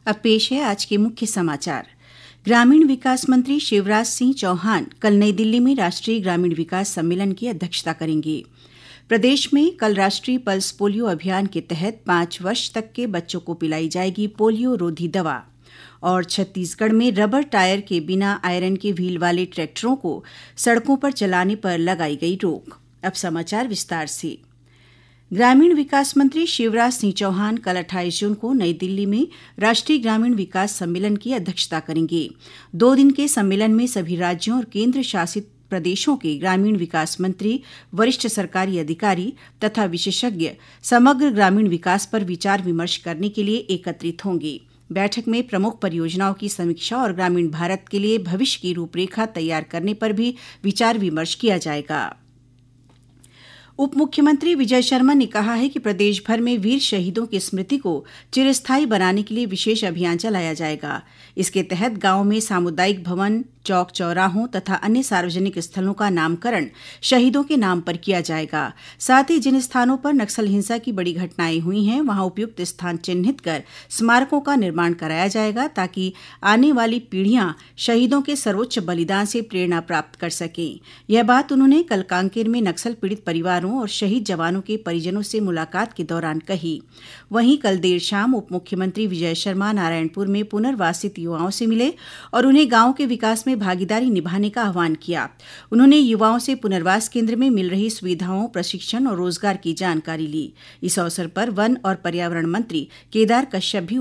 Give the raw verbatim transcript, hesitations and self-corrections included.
अब पेश है आज के मुख्य समाचार। ग्रामीण विकास मंत्री शिवराज सिंह चौहान कल नई दिल्ली में राष्ट्रीय ग्रामीण विकास सम्मेलन की अध्यक्षता करेंगे। प्रदेश में कल राष्ट्रीय पल्स पोलियो अभियान के तहत पांच वर्ष तक के बच्चों को पिलाई जाएगी पोलियो रोधी दवा। और छत्तीसगढ़ में रबर टायर के बिना आयरन के व्हील वाले ट्रैक्टरों को सड़कों पर चलाने पर लगाई गई रोक। अब समाचार विस्तार से। ग्रामीण विकास मंत्री शिवराज सिंह चौहान कल अट्ठाईस जून को नई दिल्ली में राष्ट्रीय ग्रामीण विकास सम्मेलन की अध्यक्षता करेंगे। दो दिन के सम्मेलन में सभी राज्यों और केंद्र शासित प्रदेशों के ग्रामीण विकास मंत्री, वरिष्ठ सरकारी अधिकारी तथा विशेषज्ञ समग्र ग्रामीण विकास पर विचार विमर्श करने के लिए एकत्रित होंगे। बैठक में प्रमुख परियोजनाओं की समीक्षा और ग्रामीण भारत के लिए भविष्य की रूपरेखा तैयार करने पर भी विचार विमर्श किया जाएगा। उप मुख्यमंत्री विजय शर्मा ने कहा है कि प्रदेश भर में वीर शहीदों की स्मृति को चिरस्थायी बनाने के लिए विशेष अभियान चलाया जाएगा। इसके तहत गांवों में सामुदायिक भवन, चौक चौराहों तथा अन्य सार्वजनिक स्थलों का नामकरण शहीदों के नाम पर किया जाएगा। साथ ही जिन स्थानों पर नक्सल हिंसा की बड़ी घटनाएं हुई हैं, वहां उपयुक्त स्थान चिन्हित कर स्मारकों का निर्माण कराया जाएगा, ताकि आने वाली पीढ़ियां शहीदों के सर्वोच्च बलिदान से प्रेरणा प्राप्त कर सकें। यह बात उन्होंने कल कांकेर में नक्सल पीड़ित परिवारों और शहीद जवानों के परिजनों से मुलाकात के दौरान कही। वहीं कल देर शाम उप मुख्यमंत्री विजय शर्मा नारायणपुर में पुनर्वासित युवाओं से मिले और उन्हें गांव के विकास में भागीदारी निभाने का आह्वान किया। उन्होंने युवाओं से पुनर्वास केंद्र में मिल रही सुविधाओं, प्रशिक्षण और रोजगार की जानकारी ली। इस अवसर पर वन और पर्यावरण मंत्री केदार कश्यप भी